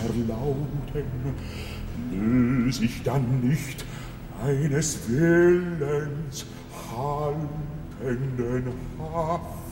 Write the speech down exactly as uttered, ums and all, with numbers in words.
verlauten, lös ich dann nicht eines Willens haltenden Haft.